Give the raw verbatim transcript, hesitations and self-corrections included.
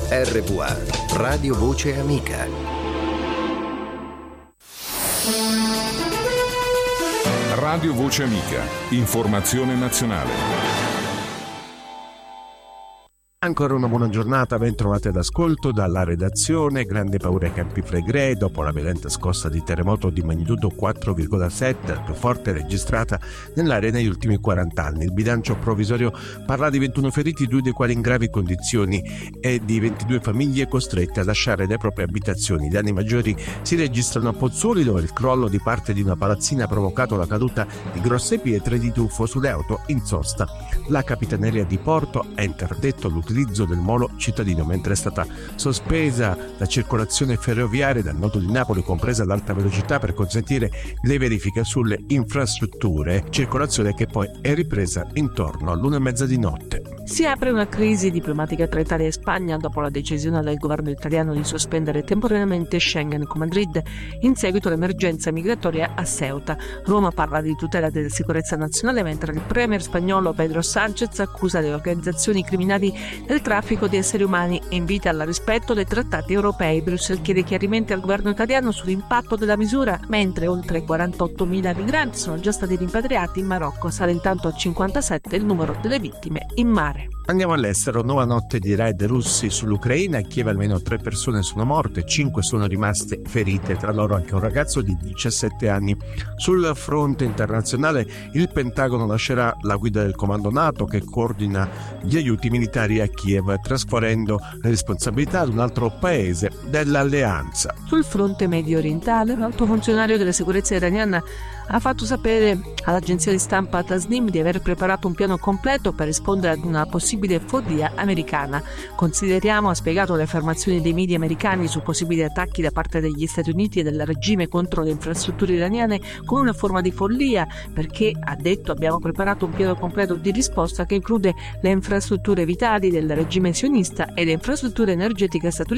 R V A, Radio Voce Amica. Radio Voce Amica, informazione nazionale. Ancora una buona giornata, ben trovati ad ascolto dalla redazione. Grande paura ai Campi Flegrei dopo la violenta scossa di terremoto di magnitudo quattro virgola sette, la più forte registrata nell'area negli ultimi quaranta anni. Il bilancio provvisorio parla di ventuno feriti, due dei quali in gravi condizioni, e di ventidue famiglie costrette a lasciare le proprie abitazioni. I danni maggiori si registrano a Pozzuoli, dove il crollo di parte di una palazzina ha provocato la caduta di grosse pietre di tuffo sulle auto in sosta. La Capitaneria di Porto ha interdetto l'utilizzo l'utilizzo del molo cittadino, mentre è stata sospesa la circolazione ferroviaria dal nodo di Napoli, compresa l'alta velocità, per consentire le verifiche sulle infrastrutture, circolazione che poi è ripresa intorno all'una e mezza di notte. Si apre una crisi diplomatica tra Italia e Spagna dopo la decisione del governo italiano di sospendere temporaneamente Schengen con Madrid in seguito all'emergenza migratoria a Ceuta. Roma parla di tutela della sicurezza nazionale, mentre il premier spagnolo Pedro Sánchez accusa le organizzazioni criminali del traffico di esseri umani e invita al rispetto dei trattati europei. Bruxelles chiede chiarimenti al governo italiano sull'impatto della misura, mentre oltre quarantottomila migranti sono già stati rimpatriati in Marocco. Sale intanto a cinquantasette il numero delle vittime in mare. Andiamo all'estero. Nuova notte di raid russi sull'Ucraina. A Kiev almeno tre persone sono morte, cinque sono rimaste ferite, tra loro anche un ragazzo di diciassette anni. Sul fronte internazionale il Pentagono lascerà la guida del comando NATO che coordina gli aiuti militari a Kiev, trasferendo le responsabilità ad un altro paese dell'alleanza. Sul fronte medio orientale, l'alto funzionario della sicurezza iraniana ha fatto sapere all'agenzia di stampa Tasnim di aver preparato un piano completo per rispondere ad una possibile follia americana. Consideriamo, ha spiegato, le affermazioni dei media americani su possibili attacchi da parte degli Stati Uniti e del regime contro le infrastrutture iraniane come una forma di follia, perché, ha detto, abbiamo preparato un piano completo di risposta che include le infrastrutture vitali del regime sionista e le infrastrutture energetiche statunitensi